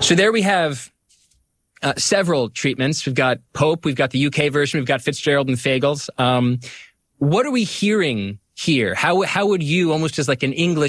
So there we have several treatments. We've got Pope, we've got the UK version, we've got Fitzgerald and Fagles. What are we hearing here? How would you, almost as like an English